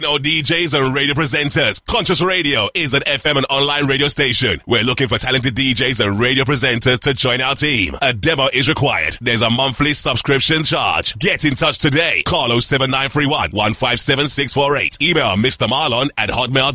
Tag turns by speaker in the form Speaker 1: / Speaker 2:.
Speaker 1: No DJs and radio presenters. Conscious Radio is an FM and online radio station. We're looking for talented DJs and radio presenters to join our team. A demo is required. There's a monthly subscription charge. Get in touch today. Call 07931 157648. Email Mr. Marlon at hotmail.com.